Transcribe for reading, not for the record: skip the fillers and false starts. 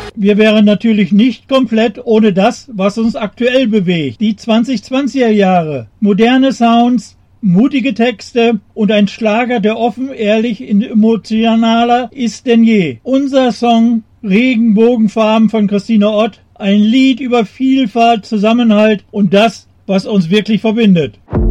Wir wären natürlich nicht komplett ohne das, was uns aktuell bewegt. Die 2020er Jahre. Moderne Sounds, mutige Texte und ein Schlager, der offen, ehrlich und emotionaler ist denn je. Unser Song Regenbogenfarben von Christine Ott. Ein Lied über Vielfalt, Zusammenhalt und das, was uns wirklich verbindet.